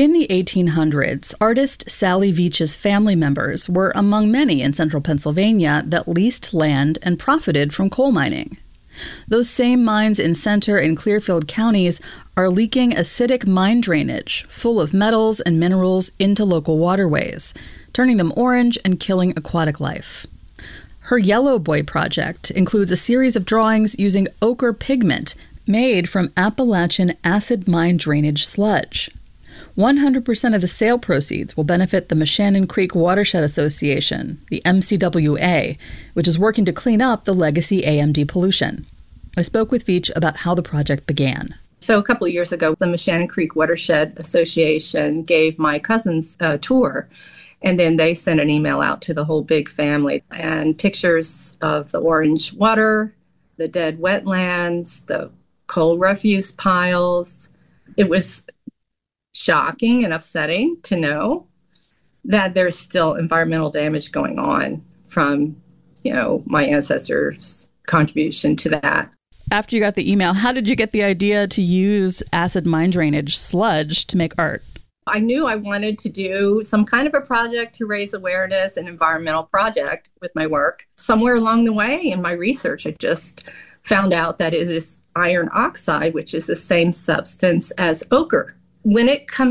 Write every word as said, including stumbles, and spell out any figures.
In the eighteen hundreds, artist Sally Veitch's family members were among many in central Pennsylvania that leased land and profited from coal mining. Those same mines in Center and Clearfield counties are leaking acidic mine drainage full of metals and minerals into local waterways, turning them orange and killing aquatic life. Her Yellow Boy project includes a series of drawings using ochre pigment made from Appalachian acid mine drainage sludge. one hundred percent of the sale proceeds will benefit the Moshannon Creek Watershed Association, the M C W A, which is working to clean up the legacy A M D pollution. I spoke with Veitch about how the project began. So a couple of years ago, the Moshannon Creek Watershed Association gave my cousins a tour, and then they sent an email out to the whole big family, and pictures of the orange water, the dead wetlands, the coal refuse piles. It was shocking and upsetting to know that there's still environmental damage going on from, you know, my ancestors' contribution to that. After you got the email, how did you get the idea to use acid mine drainage sludge to make art? I knew I wanted to do some kind of a project to raise awareness, an environmental project with my work. Somewhere along the way in my research, I just found out that it is iron oxide, which is the same substance as ochre. When it comes